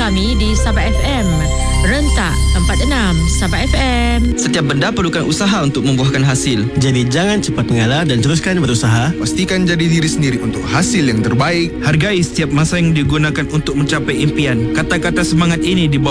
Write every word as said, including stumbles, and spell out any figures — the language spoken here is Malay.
kami di Sabah F M. Rentak empat enam Sabah F M. Setiap benda perlukan usaha untuk membuahkan hasil. Jadi jangan cepat mengalah dan teruskan berusaha. Pastikan jadi diri sendiri untuk hasil yang terbaik. Hargai setiap masa yang digunakan untuk mencapai impian. Kata-kata semangat ini dibawa